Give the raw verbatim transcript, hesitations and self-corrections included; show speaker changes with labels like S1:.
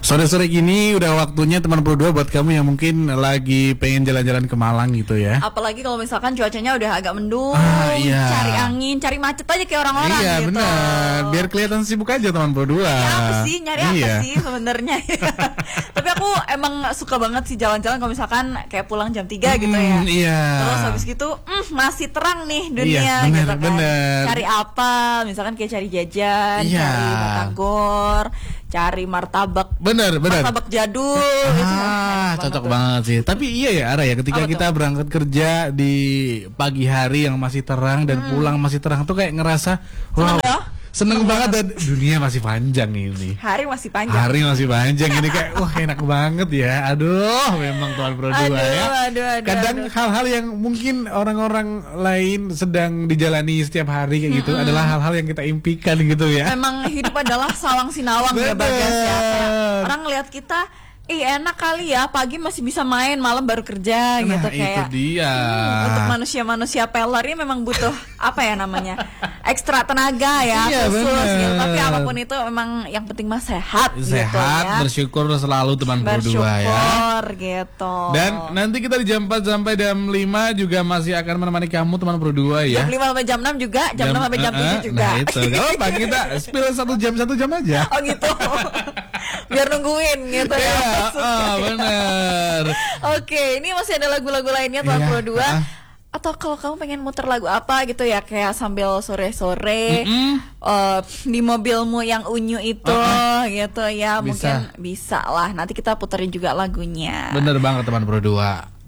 S1: Sore-sore gini udah waktunya teman Pro dua buat kamu yang mungkin lagi pengen jalan-jalan ke Malang gitu ya.
S2: Apalagi kalau misalkan cuacanya udah agak mendung,
S1: ah, iya.
S2: cari angin, cari macet aja kayak orang-orang
S1: iya,
S2: gitu. Iya
S1: benar, biar kelihatan sibuk aja teman Pro dua.
S2: Ya, apa sih, nyari
S1: iya.
S2: apa sih sebenarnya? Tapi aku emang suka banget sih jalan-jalan kalau misalkan kayak pulang jam tiga gitu ya.
S1: Iya.
S2: Terus habis gitu, mm, masih terang nih dunia
S1: iya, bener,
S2: gitu kan.
S1: Bener.
S2: Cari apa? Misalkan kayak cari jajan,
S1: iya.
S2: cari batagor, cari martabak.
S1: Bener, bener.
S2: Martabak jadul.
S1: Ah,
S2: gitu.
S1: cocok banget, banget sih. Tapi iya ya, Ara ya, ketika
S2: apa
S1: kita
S2: tuh?
S1: berangkat kerja di pagi hari yang masih terang dan hmm. pulang masih terang tuh kayak ngerasa wow.
S2: Seneng ya?
S1: Seneng banget dan dunia masih panjang ini.
S2: Hari masih panjang.
S1: Hari masih panjang ini kayak wah enak banget ya. Aduh, memang Tuan Pro dua ya.
S2: Aduh, aduh,
S1: Kadang
S2: aduh.
S1: hal-hal yang mungkin orang-orang lain sedang dijalani setiap hari kayak gitu mm-hmm. adalah hal-hal yang kita impikan gitu ya.
S2: Memang hidup adalah sawang sinawang ya Bagas ya. Kayak orang ngelihat kita Ih enak kali ya, pagi masih bisa main, malam baru kerja
S1: nah,
S2: gitu
S1: itu
S2: kayak.
S1: dia.
S2: Hmm, untuk manusia-manusia peler ini memang butuh apa ya namanya? Ekstra tenaga ya,
S1: iya,
S2: khusus
S1: bener.
S2: gitu. Tapi apapun itu memang yang penting mah sehat,
S1: sehat,
S2: gitu ya.
S1: bersyukur selalu teman Pro dua ya.
S2: Bersyukur gitu.
S1: Dan nanti kita di jam empat sampai jam lima juga masih akan menemani kamu teman Pro dua ya.
S2: Jam lima sampai jam enam juga, jam, jam enam sampai jam tujuh uh, juga.
S1: Nah itu, gak apa kita spill satu jam satu jam aja.
S2: Oh gitu. Biar nungguin gitu ya.
S1: Ya, oh, benar.
S2: Oke, ini masih ada lagu-lagu lainnya Tuan Pro dua. Uh. Atau kalau kamu pengen muter lagu apa gitu ya, kayak sambil sore-sore mm-hmm. uh, di mobilmu yang unyu itu uh-uh. gitu ya, bisa. Mungkin bisa lah. Nanti kita puterin juga lagunya.
S1: Bener banget teman Pro dua.